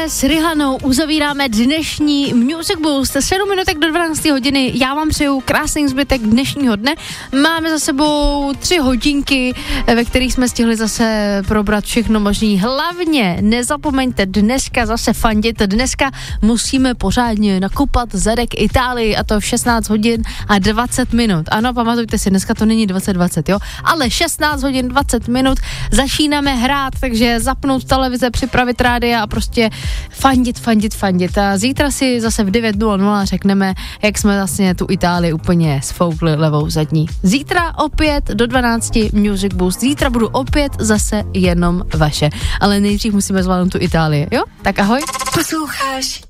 s Rihanou uzavíráme dnešní Music Boost. 7 minutek do 12 hodiny. Já vám přeju krásný zbytek dnešního dne. Máme za sebou 3 hodinky, ve kterých jsme stihli zase probrat všechno možný. Hlavně nezapomeňte dneska zase fandit. Dneska musíme pořádně nakupat zadek Itálii, a to v 16 hodin a 20 minut. Ano, pamatujte si, dneska to není 2020, jo? Ale 16 hodin 20 minut začínáme hrát, takže zapnout televize, připravit rádia a prostě fandit. A zítra si zase v 9:00 řekneme, jak jsme vlastně tu Itálii úplně sfoukli levou zadní. Zítra opět do 12 Music Boost. Zítra budu opět zase jenom vaše. Ale nejdřív musíme zvládnout tu Itálii, jo? Tak ahoj. Posloucháš